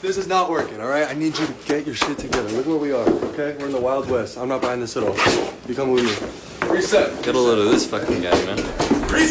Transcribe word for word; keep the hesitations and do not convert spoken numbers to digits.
this is not working, all right? I need you to get your shit together. Look where we are, okay? We're in the Wild West. I'm not buying this at all. You come with me. Reset. Get a load of this fucking guy, man. Reset.